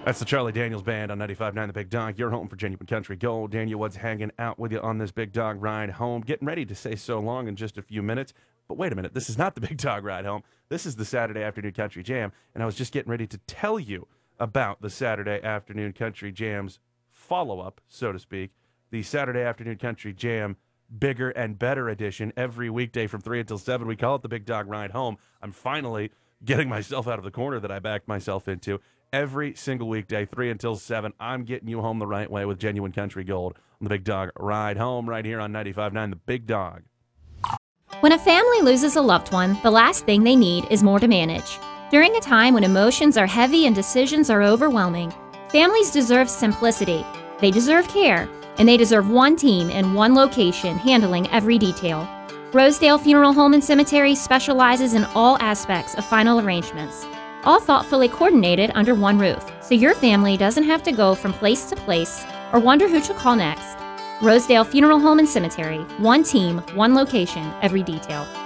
That's the Charlie Daniels Band on 95.9 The Big Dog. You're home for Genuine Country Gold. Daniel Woods hanging out with you on this Big Dog ride home. Getting ready to say so long in just a few minutes. But wait a minute, this is not the Big Dog ride home. This is the Saturday Afternoon Country Jam. And I was just getting ready to tell you about the Saturday Afternoon Country Jam's follow-up, so to speak. The Saturday Afternoon Country Jam Bigger and Better edition every weekday from 3 until 7. We call it the Big Dog Ride Home. I'm finally getting myself out of the corner that I backed myself into. Every single weekday, 3 until 7, I'm getting you home the right way with Genuine Country Gold on the Big Dog Ride Home right here on 95.9 The Big Dog. When a family loses a loved one, the last thing they need is more to manage. During a time when emotions are heavy and decisions are overwhelming, families deserve simplicity, they deserve care, and they deserve one team in one location handling every detail. Rosedale Funeral Home and Cemetery specializes in all aspects of final arrangements, all thoughtfully coordinated under one roof, so your family doesn't have to go from place to place or wonder who to call next. Rosedale Funeral Home and Cemetery, one team, one location, every detail.